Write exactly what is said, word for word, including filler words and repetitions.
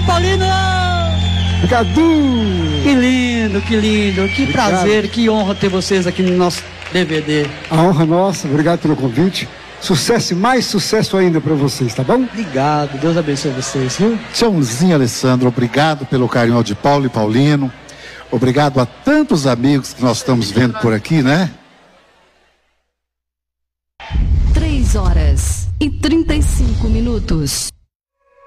Paulino! Cadu! Que lindo, que lindo, que Obrigado. prazer, que honra ter vocês aqui no nosso D V D. A honra é nossa, obrigado pelo convite. Sucesso e mais sucesso ainda para vocês, tá bom? Obrigado, Deus abençoe vocês, viu? Tchauzinho, Alessandro, obrigado pelo carinho de Paulo e Paulino. Obrigado a tantos amigos que nós estamos vendo por aqui, né? Três horas e trinta e cinco minutos.